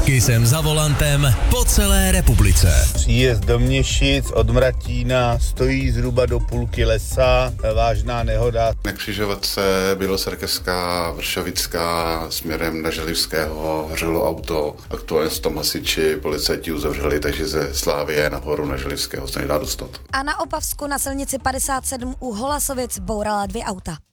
Taky jsem za volantem po celé republice. Příjezd do Měšic od Mratína, stojí zhruba do půlky lesa, vážná nehoda. Na křižovatce Běloserkevská, Vršovická, směrem na Želivského hořelo auto. Aktuálně s tom hasiči, policajti uzavřeli, takže ze Slávie nahoru na Želivského se nedá dostat. A na Opavsku na silnici 57 u Holasovic bourala 2 auta.